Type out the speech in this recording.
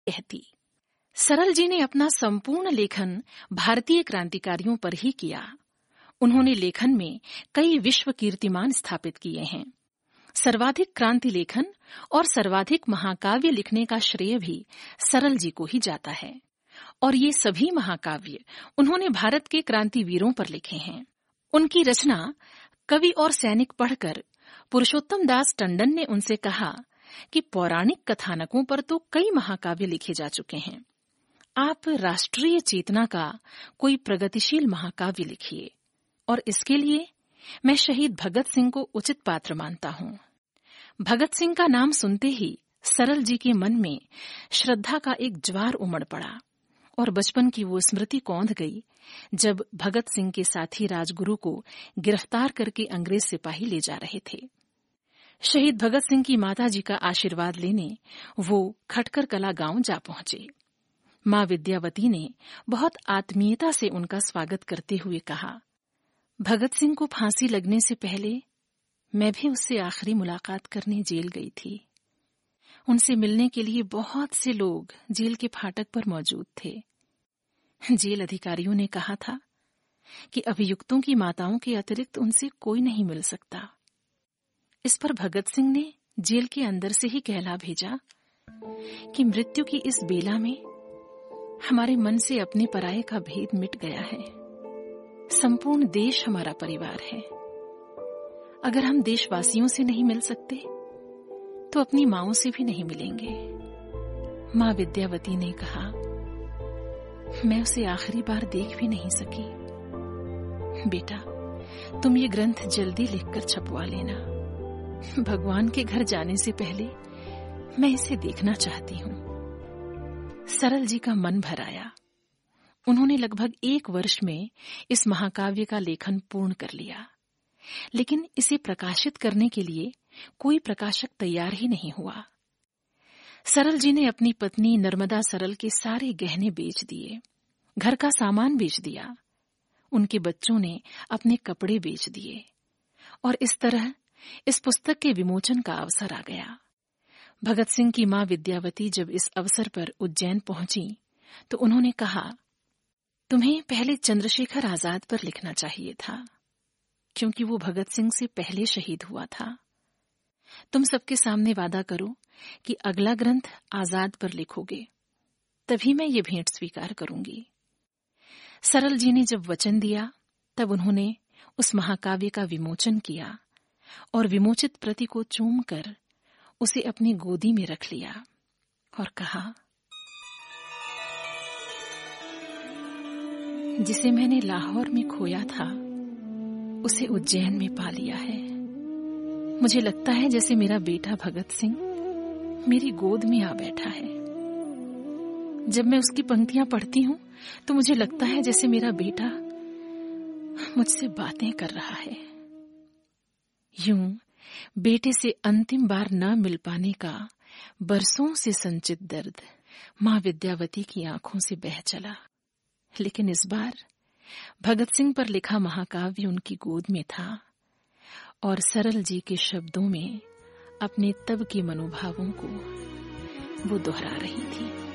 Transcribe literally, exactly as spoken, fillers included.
कहती। सरल जी ने अपना संपूर्ण लेखन भारतीय क्रांतिकारियों पर ही किया। उन्होंने लेखन में कई विश्व कीर्तिमान स्थापित किए हैं। सर्वाधिक क्रांति लेखन और सर्वाधिक महाकाव्य लिखने का श्रेय भी सरल जी को ही जाता है, और ये सभी महाकाव्य उन्होंने भारत के क्रांतिवीरों पर लिखे हैं। उनकी रचना कवि और सैनिक पढ़कर पुरुषोत्तम दास टंडन ने उनसे कहा कि पौराणिक कथानकों पर तो कई महाकाव्य लिखे जा चुके हैं, आप राष्ट्रीय चेतना का कोई प्रगतिशील महाकाव्य लिखिए, और इसके लिए मैं शहीद भगत सिंह को उचित पात्र मानता हूँ। भगत सिंह का नाम सुनते ही सरल जी के मन में श्रद्धा का एक ज्वार उमड़ पड़ा, और बचपन की वो स्मृति कौंध गई जब भगत सिंह के साथी राजगुरु को गिरफ्तार करके अंग्रेज सिपाही ले जा रहे थे। शहीद भगत सिंह की माता जी का आशीर्वाद लेने वो खटकर कला गांव जा पहुंचे। मां विद्यावती ने बहुत आत्मीयता से उनका स्वागत करते हुए कहा, भगत सिंह को फांसी लगने से पहले मैं भी उससे आखिरी मुलाकात करने जेल गई थी। उनसे मिलने के लिए बहुत से लोग जेल के फाटक पर मौजूद थे। जेल अधिकारियों ने कहा था कि अभियुक्तों की माताओं के अतिरिक्त उनसे कोई नहीं मिल सकता। इस पर भगत सिंह ने जेल के अंदर से ही कहला भेजा कि मृत्यु की इस बेला में हमारे मन से अपने पराये का भेद मिट गया है। संपूर्ण देश हमारा परिवार है। अगर हम देशवासियों से नहीं मिल सकते तो अपनी माओं से भी नहीं मिलेंगे। मां विद्यावती ने कहा, मैं उसे आखिरी बार देख भी नहीं सकी। बेटा, तुम ये ग्रंथ जल्दी लिखकर छपवा लेना। भगवान के घर जाने से पहले मैं इसे देखना चाहती हूँ। सरल जी का मन भर आया। उन्होंने लगभग एक वर्ष में इस महाकाव्य का लेखन पूर्ण कर लिया, लेकिन इसे प्रकाशित करने के लिए कोई प्रकाशक तैयार ही नहीं हुआ। सरल जी ने अपनी पत्नी नर्मदा सरल के सारे गहने बेच दिए, घर का सामान बेच दिया, उनके बच्चों ने अपने कपड़े बेच दिए, और इस तरह इस पुस्तक के विमोचन का अवसर आ गया। भगत सिंह की मां विद्यावती जब इस अवसर पर उज्जैन पहुंची तो उन्होंने कहा, तुम्हें पहले चंद्रशेखर आजाद पर लिखना चाहिए था, क्योंकि वो भगत सिंह से पहले शहीद हुआ था। तुम सबके सामने वादा करो कि अगला ग्रंथ आजाद पर लिखोगे, तभी मैं ये भेंट स्वीकार करूंगी। सरल जी ने जब वचन दिया तब उन्होंने उस महाकाव्य का विमोचन किया और विमोचित प्रति को चूमकर उसे अपनी गोदी में रख लिया और कहा, जिसे मैंने लाहौर में खोया था उसे उज्जैन में पा लिया है। मुझे लगता है जैसे मेरा बेटा भगत सिंह मेरी गोद में आ बैठा है। जब मैं उसकी पंक्तियां पढ़ती हूं तो मुझे लगता है जैसे मेरा बेटा मुझसे बातें कर रहा है। यूं बेटे से अंतिम बार न मिल पाने का बरसों से संचित दर्द मां विद्यावती की आंखों से बह चला, लेकिन इस बार भगत सिंह पर लिखा महाकाव्य उनकी गोद में था और सरल जी के शब्दों में अपने तब के मनोभावों को वो दोहरा रही थी।